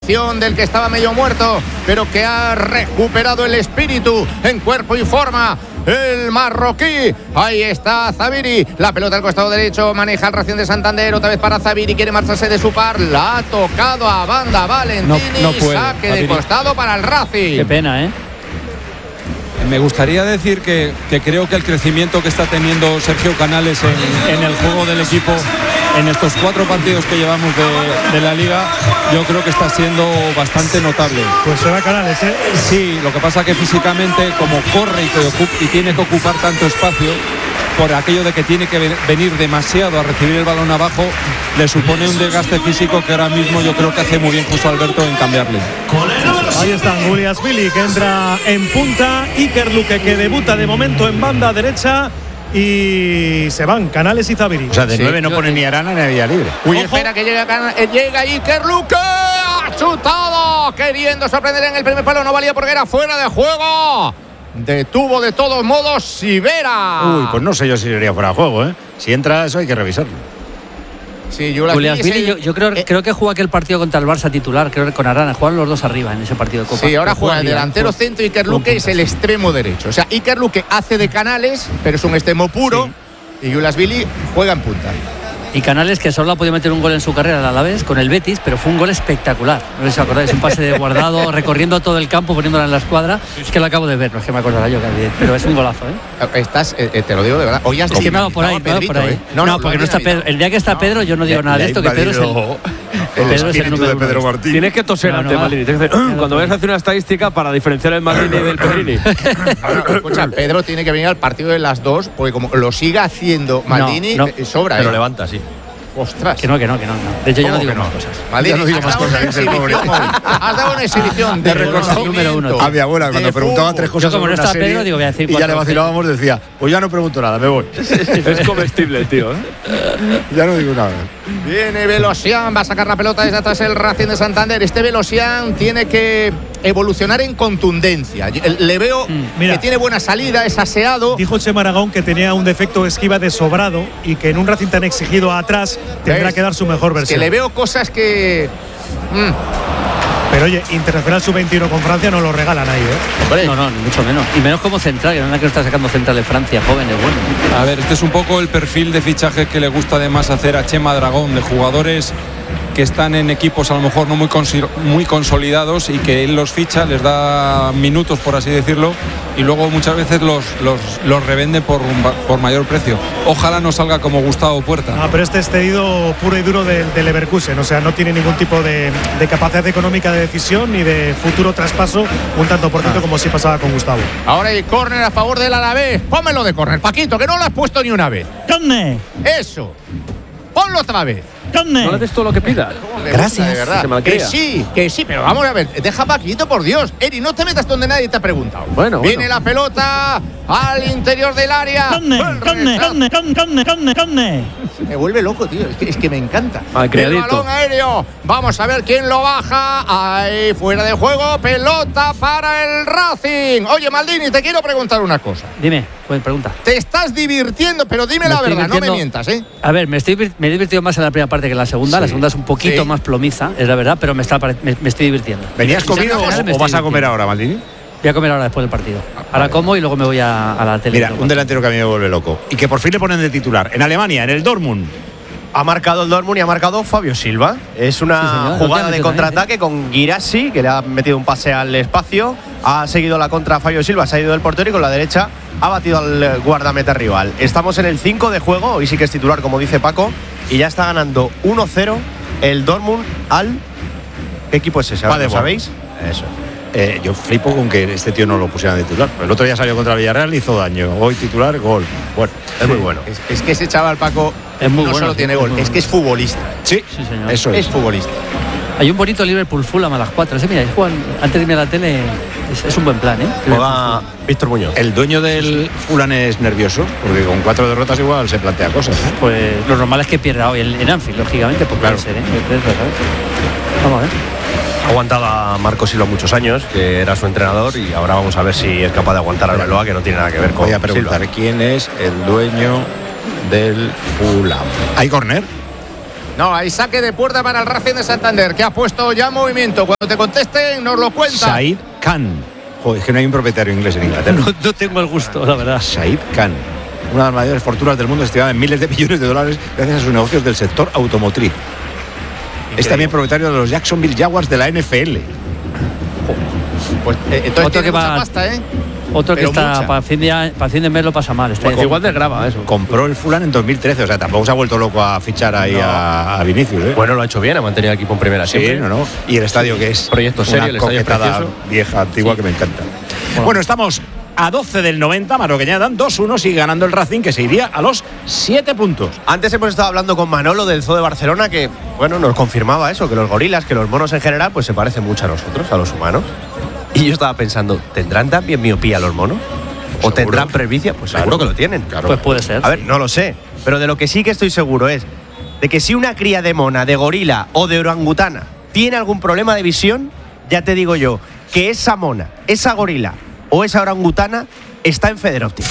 reacción del que estaba medio muerto, pero que ha recuperado el espíritu en cuerpo y forma. El marroquí, ahí está Zabiri, la pelota al costado derecho, maneja el Racing de Santander, otra vez para Zabiri, quiere marcharse de su par, la ha tocado a banda Valentini, no puede, saque de costado para el Racing. Qué pena, Me gustaría decir que creo que el crecimiento que está teniendo Sergio Canales en el juego del equipo en estos 4 partidos que llevamos de la Liga, yo creo que está siendo bastante notable. Pues será Canales, ¿eh? Sí, lo que pasa que físicamente, como corre y tiene que ocupar tanto espacio, por aquello de que tiene que venir demasiado a recibir el balón abajo, le supone un desgaste físico que ahora mismo yo creo que hace muy bien José Alberto en cambiarle. Ahí está Guliasvili, que entra en punta, Iker Luque, que debuta de momento en banda derecha, y se van Canales y Zabiri. O sea, de 9 no pone ni Arana ni a Vía Libre. Uy, espera que llega Iker Luque, ha chutado, queriendo sorprender en el primer palo, no valía porque era fuera de juego. Detuvo de todos modos Sivera. Uy, pues no sé yo si sería fuera de juego, ¿eh? Si entra eso hay que revisarlo. Sí, yo creo que juega aquel partido contra el Barça titular, creo que con Arana, juegan los dos arriba en ese partido de Copa. Sí, ahora juega el delantero centro, Iker Luque es el extremo derecho. O sea, Iker Luque hace de Canales, pero es un extremo puro, sí. Y Guliasvili juega en punta. Y Canales, que solo ha podido meter un gol en su carrera a la vez con el Betis, pero fue un gol espectacular. No sé si os acordáis, un pase de Guardado recorriendo todo el campo, poniéndola en la escuadra. Es que lo acabo de ver, no es que me acordará yo, pero es un golazo, ¿eh? Estás, te lo digo de verdad. Hoy has es que me hago por ahí, No, porque no está Pedro. El día que está Pedro, yo no digo nada de esto, que Pedro es el espíritu de Pedro Martín. Tienes que toser ante Maldini. Cuando vayas a hacer una estadística para diferenciar el Maldini del Pedrini. Escucha, Pedro tiene que venir al partido de las 2, porque como lo siga haciendo Maldini, sobra. Pero levanta, sí. Ostras. Que no. De hecho, yo no digo más cosas. Maldini, ya no digo más cosas. Has dado una exhibición de número 1. A mi abuela, cuando preguntaba 3 cosas como sobre no una está serie, Pedro, digo, voy a decir y ya le vacilábamos, decía, pues ya no pregunto nada, me voy. Es comestible el tío, ¿eh? Ya no digo nada. Viene Velosian, va a sacar la pelota desde atrás el Racing de Santander. Este Velosian tiene que evolucionar en contundencia. Le veo que tiene buena salida, es aseado. Dijo Chema Aragón que tenía un defecto de esquiva de sobrado y que en un Racing tan exigido atrás tendrá que dar su mejor versión. Que le veo cosas que... Pero oye, Internacional Sub-21 con Francia no lo regalan ahí, ¿eh? No, ni mucho menos. Y menos como central, que no es que no está sacando central de Francia, jóvenes, bueno. A ver, este es un poco el perfil de fichaje que le gusta además hacer a Chema Dragón, de jugadores que están en equipos a lo mejor no muy consolidados y que él los ficha, les da minutos, por así decirlo, y luego muchas veces los revende por mayor precio. Ojalá no salga como Gustavo Puerta. Pero este es cedido puro y duro del Leverkusen, o sea, no tiene ningún tipo de capacidad económica de decisión ni de futuro traspaso, un tanto por ciento como si pasaba con Gustavo. Ahora hay córner a favor del Alavés. Pónmelo de córner, Paquito, que no lo has puesto ni una vez. ¡Córner! Eso. Ponlo otra vez. No le des todo lo que pida. Gracias. De verdad. Que sí, pero vamos a ver. Deja Paquito, por Dios. Eri, no te metas donde nadie te ha preguntado. Viene la pelota al interior del área. ¡Córner! Me vuelve loco, tío. Es que me encanta. El balón aéreo. Vamos a ver quién lo baja. Ahí, fuera de juego. Pelota para el Racing. Oye, Maldini, te quiero preguntar una cosa. Dime, pues pregunta. Te estás divirtiendo, pero dime la verdad, no me mientas, ¿eh? A ver, me he divertido más en la primera parte que en la segunda. Sí. La segunda es un poquito más plomiza, es la verdad, pero me estoy divirtiendo. ¿Venías comido o vas a comer ahora, Maldini? Voy a comer ahora después del partido. Ahora como y luego me voy a la tele. Mira, un delantero que a mí me vuelve loco y que por fin le ponen de titular en Alemania, en el Dortmund. Ha marcado el Dortmund y ha marcado Fabio Silva. Es una jugada de contraataque con Guirassi, que le ha metido un pase al espacio. Ha seguido la contra Fabio Silva, se ha ido del portero y con la derecha ha batido al guardameta rival. Estamos en el 5 de juego, hoy sí que es titular, como dice Paco, y ya está ganando 1-0 el Dortmund al... ¿Qué equipo es ese? ¿Lo sabéis? Eso. Yo flipo con que este tío no lo pusieran de titular. El otro día salió contra el Villarreal y hizo daño. Hoy titular, gol. Bueno, es muy bueno. Es que ese chaval, Paco, es muy no bueno, solo tiene gol, es que es futbolista. Sí, señor. Eso es futbolista. Hay un bonito Liverpool-Fulham a las 4. Mira, antes de irme a la tele, es un buen plan, ¿eh? Juega Víctor Muñoz. El dueño del Fulham es nervioso, porque con 4 derrotas igual se plantea cosas. Pues lo normal es que pierda hoy en Anfield, lógicamente, pues claro. Puede ser, Vamos a ver. Ha aguantado a Marco Silva muchos años, que era su entrenador, y ahora vamos a ver si es capaz de aguantar a Arbeloa, que no tiene nada que ver con Voy a preguntar Silva. quién es el dueño del Fulham. ¿Hay córner? No, hay saque de puerta para el Racing de Santander, que ha puesto ya en movimiento. Cuando te contesten, nos lo cuentan. Said Khan. Joder, es que no hay un propietario inglés en Inglaterra. No tengo el gusto, la verdad. Said Khan, una de las mayores fortunas del mundo, estimada en miles de millones de dólares gracias a sus negocios del sector automotriz. Es también propietario de los Jacksonville Jaguars de la NFL. Pues entonces Otro tiene que mucha va- pasta, ¿eh? Otro que Pero está mucha. para fin de mes lo pasa mal. Está Igual desgrava eso. Compró el Fulham en 2013, o sea, tampoco se ha vuelto loco a fichar ahí a Vinicius, ¿eh? Bueno, lo ha hecho bien, ha mantenido el equipo en primera Sí, siempre. no. Y el estadio que es Proyecto serio, una el estadio coquetada precioso. vieja, antigua, que me encanta. Bueno, estamos a 12 del 90, Marroqueña dan 2-1, sigue ganando el Racing, que se iría a los 7 puntos. Antes hemos estado hablando con Manolo del Zoo de Barcelona, que bueno, nos confirmaba eso, que los gorilas, que los monos en general, pues se parecen mucho a nosotros, a los humanos. Y yo estaba pensando, ¿tendrán también miopía los monos? ¿O tendrán presbicia? Pues seguro que lo tienen. Pues puede ser. A ver, no lo sé. Pero de lo que sí que estoy seguro es de que si una cría de mona, de gorila o de orangutana tiene algún problema de visión, ya te digo yo que esa mona, esa gorila o esa orangutana está en Federóptica.